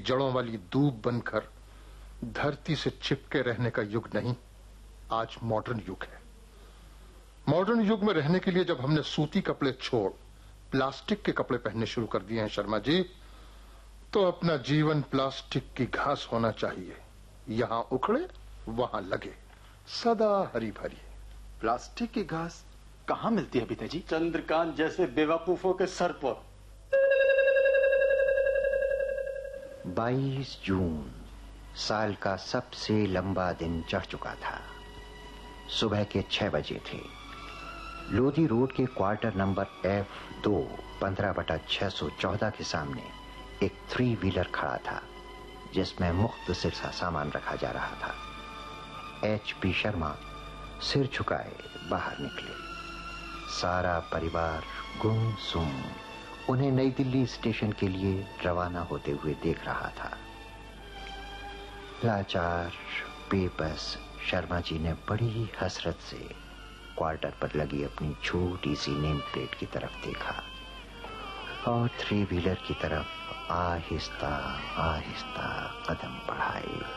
जड़ों वाली दूब बनकर धरती से चिपके रहने का युग नहीं, आज मॉडर्न युग है। मॉडर्न युग में रहने के लिए जब हमने सूती कपड़े छोड़ प्लास्टिक के कपड़े पहनने शुरू कर दिए हैं शर्मा जी, तो अपना जीवन प्लास्टिक की घास होना चाहिए। यहां उखड़े वहां लगे, सदा हरी भरी। प्लास्टिक की घास कहां मिलती है पिताजी? चंद्रकांत जैसे बेवकूफों के सर पर। 22 जून साल का सबसे लंबा दिन चढ़ चुका था। सुबह के 6 बजे थे। लोधी रोड के क्वार्टर नंबर F2 15/614 के सामने एक 3 व्हीलर खड़ा था, जिसमें मुख्तसर सा सामान रखा जा रहा था। HP शर्मा सिर झुकाए बाहर निकले। सारा परिवार गुमसुम उन्हें नई दिल्ली स्टेशन के लिए रवाना होते हुए देख रहा था। लाचार बेबस शर्मा जी ने बड़ी हसरत से क्वार्टर पर लगी अपनी छोटी सी नेम प्लेट की तरफ देखा और 3 व्हीलर की तरफ आहिस्ता आहिस्ता कदम बढ़ाए।